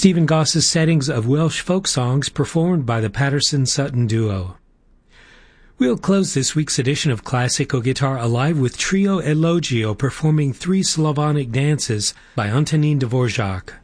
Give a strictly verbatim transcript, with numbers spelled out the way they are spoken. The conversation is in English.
Stephen Goss's settings of Welsh folk songs performed by the Patterson-Sutton Duo. We'll close this week's edition of Classical Guitar Alive with Trio Elogio performing three Slavonic dances by Antonin Dvorak.